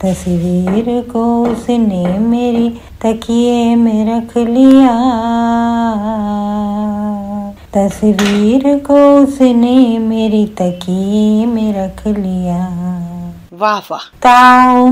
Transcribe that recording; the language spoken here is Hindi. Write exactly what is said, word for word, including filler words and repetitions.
तस्वीर को उसने मेरी तकिए में रख लिया, तस्वीर को उसने मेरी तकिए में रख लिया। वाह वाह। ताऊ